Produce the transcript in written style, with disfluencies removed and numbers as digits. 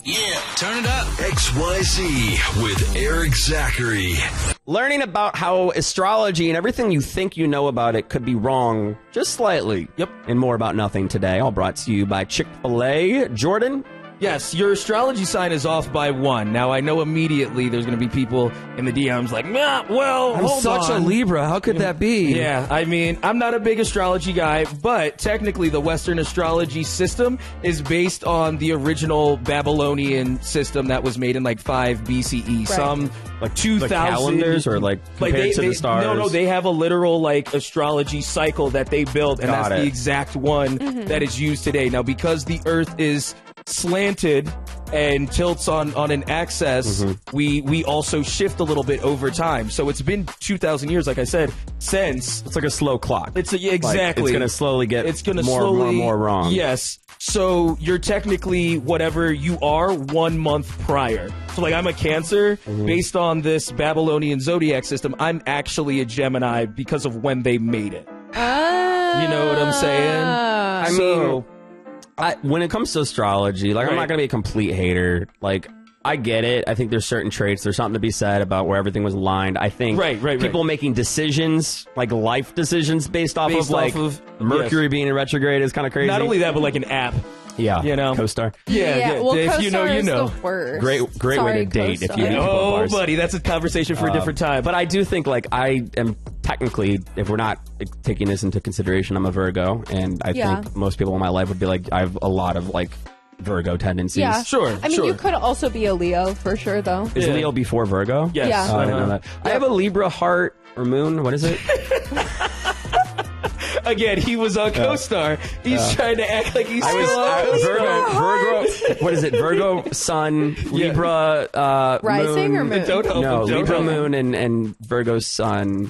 Yeah, turn it up. XYZ with Eric Zachary. Learning about how astrology and everything you think you know about it could be wrong just slightly. Yep. And more about nothing today. All brought to you by Chick-fil-A. Jordan? Yes, your astrology sign is off by 1. Now, I know immediately there's going to be people in the DMs like, nah, well, I'm hold such on. a Libra. How could that be? Yeah, I mean, I'm not a big astrology guy, but technically the Western astrology system is based on the original Babylonian system that was made in like 5 BCE. Right. Some like 2000 calendars or like compared to the stars? No, they have a literal like astrology cycle that they built, and Got that's it. the exact one that is used today. Now, because the Earth is slanted and tilts on an axis, we also shift a little bit over time. So it's been 2,000 years, like I said, since. It's like a slow clock. Exactly. Like, it's going to slowly get more wrong. Yes. So you're technically whatever you are 1 month prior. So like I'm a Cancer. Based on this Babylonian zodiac system, I'm actually a Gemini because of when they made it. You know what I'm saying? I mean, when it comes to astrology, like, I'm not going to be a complete hater. Like, I get it. I think there's certain traits. There's something to be said about where everything was aligned. I think people making decisions, like life decisions based off of Mercury being in retrograde is kind of crazy. Not only that, but like an app. Yeah, you know, CoStar. Yeah. Well, if you know, CoStar you is know. the worst. Great way to date if you meet people at Oh, bars. buddy, that's a conversation for a different time. But I do think, like, I am technically, if we're not taking this into consideration, I'm a Virgo, and I think most people in my life would be like, I have a lot of like Virgo tendencies. Yeah. Sure. I mean, you could also be a Leo for sure, though. Is Leo before Virgo? Yes. Yeah. Oh, I didn't know that. I have a Libra heart or moon. What is it? Again, he was on CoStar. He's trying to act like he's still on CoStar. Virgo. What is it? Virgo Sun, Libra Rising moon. or moon? Don't help No, him, don't Libra help him. moon and Virgo Sun.